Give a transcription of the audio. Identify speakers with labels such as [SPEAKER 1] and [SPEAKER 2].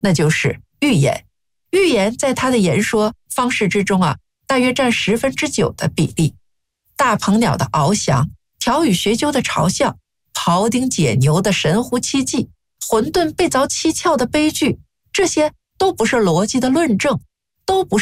[SPEAKER 1] 那就是寓言。寓言在他的言说方式之中大约占9%的比例。大鹏鸟的翱翔，条语学究的嘲笑，庖丁解牛的神乎其技，混沌被凿七窍的悲剧，这些都不是逻辑的论证，都不是